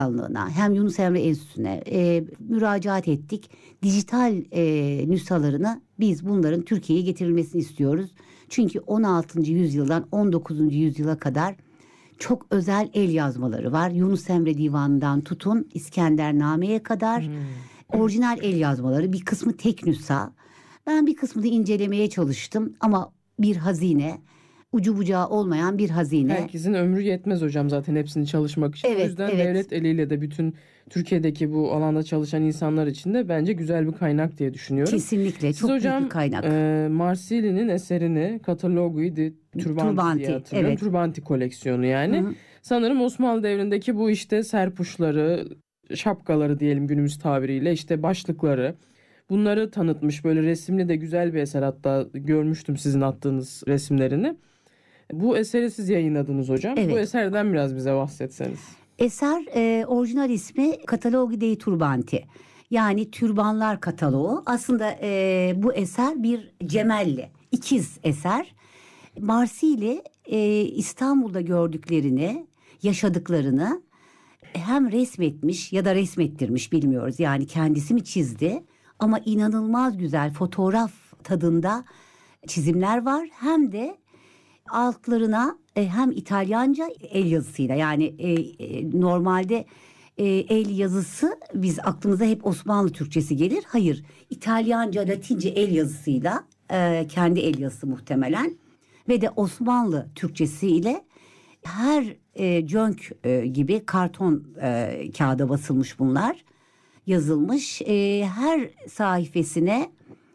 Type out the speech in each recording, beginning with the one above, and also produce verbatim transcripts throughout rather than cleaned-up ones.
Bakanlığı'na hem Yunus Emre Enstitüsü'ne e, müracaat ettik. Dijital e, nüshalarını biz bunların Türkiye'ye getirilmesini istiyoruz. Çünkü on altıncı yüzyıldan on dokuzuncu yüzyıla kadar çok özel el yazmaları var. Yunus Emre Divanı'ndan tutun İskendername'ye kadar hmm. orijinal el yazmaları, bir kısmı tek nüsha. Ben bir kısmını incelemeye çalıştım ama bir hazine, ucu bucağı olmayan bir hazine. Herkesin ömrü yetmez hocam zaten hepsini çalışmak için. Evet, o yüzden evet. devlet eliyle de bütün Türkiye'deki bu alanda çalışan insanlar için de bence güzel bir kaynak diye düşünüyorum. Kesinlikle. Siz çok hocam, büyük bir kaynak. E, Marsili'nin eserini Catalogue di Turbanti, Turbanti diye hatırlıyorum. Evet. Turbanti koleksiyonu yani. Hı-hı. Sanırım Osmanlı devrindeki bu işte serpuşları, şapkaları diyelim günümüz tabiriyle, işte başlıkları, bunları tanıtmış, böyle resimli de güzel bir eser, hatta görmüştüm sizin attığınız resimlerini. Bu eseri siz yayınladınız hocam. Evet. Bu eserden biraz bize bahsetseniz. Eser e, orijinal ismi Catalogue dei Turbanti. Yani türbanlar kataloğu. Aslında e, bu eser bir cemelli, ikiz eser. Marsili e, İstanbul'da gördüklerini, yaşadıklarını hem resmetmiş ya da resmettirmiş bilmiyoruz. Yani kendisi mi çizdi? Ama inanılmaz güzel fotoğraf tadında çizimler var. Hem de altlarına e, hem İtalyanca el yazısıyla, yani e, e, normalde e, el yazısı biz aklımıza hep Osmanlı Türkçesi gelir. Hayır, İtalyanca, Latince el yazısıyla, e, kendi el yazısı muhtemelen ve de Osmanlı Türkçesiyle her e, cönk e, gibi karton e, kağıda basılmış bunlar, yazılmış. E, her sayfasına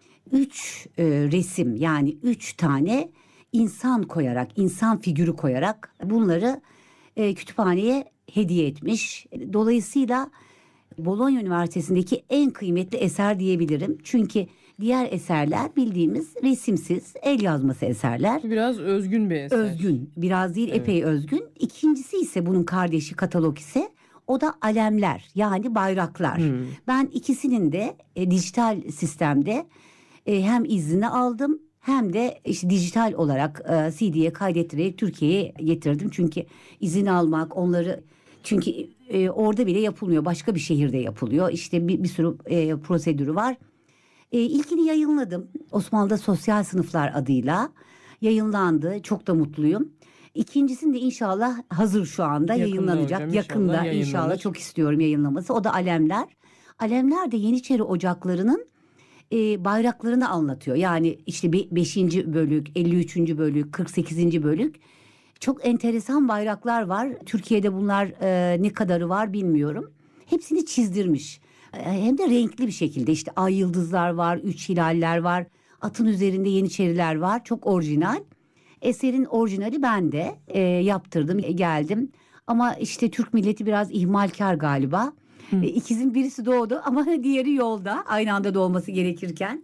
üç e, resim, yani üç tane insan koyarak, insan figürü koyarak bunları e, kütüphaneye hediye etmiş. Dolayısıyla Bologna Üniversitesi'ndeki en kıymetli eser diyebilirim. Çünkü diğer eserler bildiğimiz resimsiz, el yazması eserler. Biraz özgün bir eser. Özgün, biraz değil, evet. epey özgün. İkincisi ise bunun kardeşi katalog ise o da alemler, yani bayraklar. Hmm. Ben ikisinin de e, dijital sistemde e, hem iznini aldım hem de işte dijital olarak e, C D'ye kaydettirerek Türkiye'ye getirdim. Çünkü izin almak, onları, çünkü e, orada bile yapılmıyor, başka bir şehirde yapılıyor. İşte bir, bir sürü e, prosedürü var. E, ilkini yayınladım. Osmanlı'da Sosyal Sınıflar adıyla yayınlandı. Çok da mutluyum. İkincisini de inşallah hazır şu anda, yakında yayınlanacak. Hocam, Yakında inşallah, inşallah çok istiyorum yayınlaması. O da Alemler. Alemler de Yeniçeri Ocakları'nın e, bayraklarını anlatıyor. Yani işte beşinci bölük, elli üçüncü bölük, kırk sekizinci bölük. Çok enteresan bayraklar var. Türkiye'de bunlar e, ne kadarı var bilmiyorum. Hepsini çizdirmiş. E, hem de renkli bir şekilde. İşte ay yıldızlar var, üç hilaller var. Atın üzerinde Yeniçeriler var. Çok orijinal. Eserin orijinali ben de e, yaptırdım, geldim. Ama işte Türk milleti biraz ihmalkar galiba. E, ikizin birisi doğdu ama diğeri yolda, aynı anda doğması gerekirken.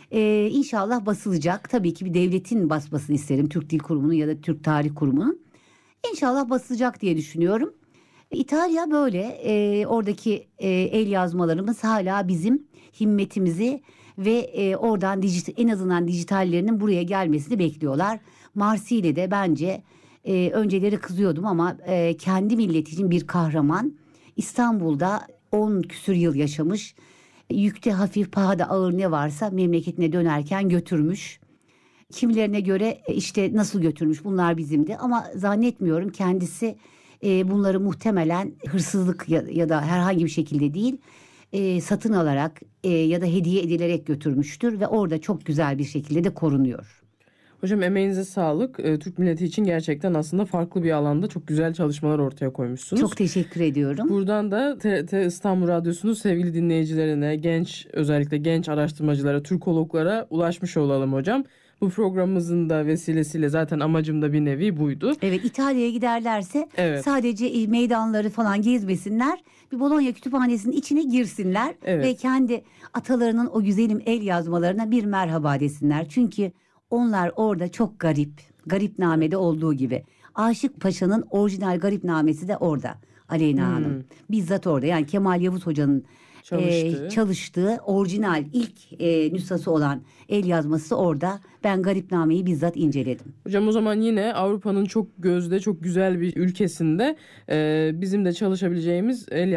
E, inşallah basılacak. Tabii ki bir devletin basmasını isterim. Türk Dil Kurumu'nun ya da Türk Tarih Kurumu'nun. İnşallah basılacak diye düşünüyorum. İtalya böyle. E, oradaki e, el yazmalarımız hala bizim himmetimizi ve e, oradan dijital, en azından dijitallerinin buraya gelmesini bekliyorlar. Marsilya'da bence e, önceleri kızıyordum ama e, kendi milleti için bir kahraman. İstanbul'da on küsür yıl yaşamış. Yükte hafif, pahada ağır ne varsa memleketine dönerken götürmüş. Kimilerine göre işte nasıl götürmüş, bunlar bizimdi, ama zannetmiyorum kendisi e, bunları muhtemelen hırsızlık ya, ya da herhangi bir şekilde değil, e, satın alarak e, ya da hediye edilerek götürmüştür ve orada çok güzel bir şekilde de korunuyor. Hocam emeğinize sağlık. Ee, Türk milleti için gerçekten aslında farklı bir alanda çok güzel çalışmalar ortaya koymuşsunuz. Çok teşekkür ediyorum. Buradan da T R T İstanbul Radyosu'nun sevgili dinleyicilerine, genç, özellikle genç araştırmacılara, Türkologlara ulaşmış olalım hocam. Bu programımızın da vesilesiyle zaten amacım da bir nevi buydu. Evet, İtalya'ya giderlerse evet, sadece meydanları falan gezmesinler. Bir Bologna Kütüphanesi'nin içine girsinler evet, ve kendi atalarının o güzelim el yazmalarına bir merhaba desinler. Çünkü onlar orada çok garip. Garipname'de olduğu gibi. Aşık Paşa'nın orijinal Garipnamesi de orada. Aleyna hmm. Hanım. Bizzat orada. Yani Kemal Yavuz Hoca'nın çalıştığı, e, çalıştığı orijinal ilk e, nüshası olan el yazması orada. Ben Garipname'yi bizzat inceledim. Hocam o zaman yine Avrupa'nın çok gözde, çok güzel bir ülkesinde e, bizim de çalışabileceğimiz el